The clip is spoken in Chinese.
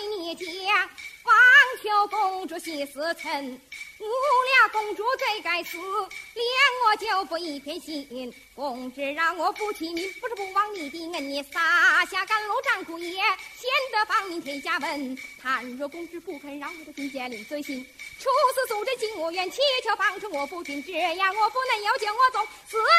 为你讲，王求公主系死臣，无了公主罪该死，连我就不一片心。公知让我不提名，不是不忘你的恩，你撒下甘露战苦也，显得方明天下文。倘若公知不肯让我的金剑领罪行，处死素贞进我院，祈求方成我不听，这样我不能要求我总死